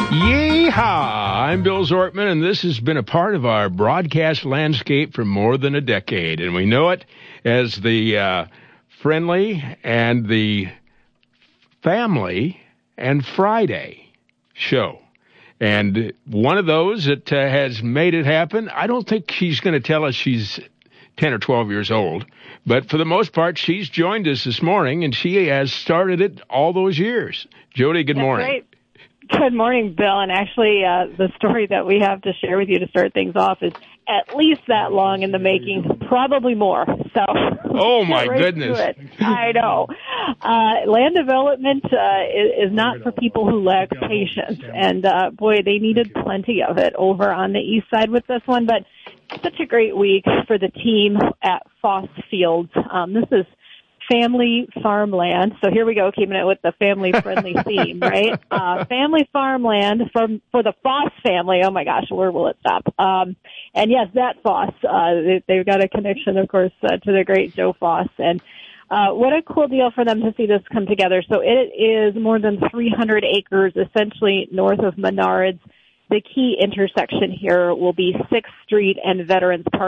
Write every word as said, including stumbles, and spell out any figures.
Yeehaw! I'm Bill Zortman, and this has been a part of our broadcast landscape for more than a decade. And we know it as the uh, Friendly and the Family and Friday show. And one of those that uh, has made it happen, I don't think she's going to tell us she's ten or twelve years old. But for the most part, she's joined us this morning, and she has started it all those years. Jody, good That's morning. Great. Good morning, Bill. And actually, uh, the story that we have to share with you to start things off is at least that long in the making, probably more. So, oh my right goodness! I know. Uh, land development uh, is, is not for people who lack patience, and uh, boy, they needed plenty of it over on the east side with this one. But such a great week for the team at Foss Fields. Um, this is family farmland. So here we go, keeping it with the family-friendly theme, right? Uh, family farmland from, for the Foss family. Oh, my gosh, where will it stop? Um, and, yes, that Foss. Uh, they, they've got a connection, of course, uh, to the great Joe Foss. And uh, what a cool deal for them to see this come together. So it is more than three hundred acres, essentially north of Menards. The key intersection here will be sixth Street and Veterans Park.